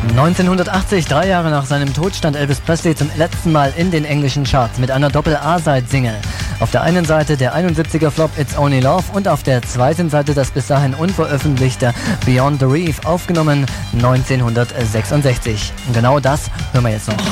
1980, 3 Jahre nach seinem Tod, stand Elvis Presley zum letzten Mal in den englischen Charts mit einer Doppel-A-Side-Single. Auf der einen Seite der 71er Flop It's Only Love und auf der zweiten Seite das bis dahin unveröffentlichte Beyond the Reef, aufgenommen 1966. Und genau das hören wir jetzt noch.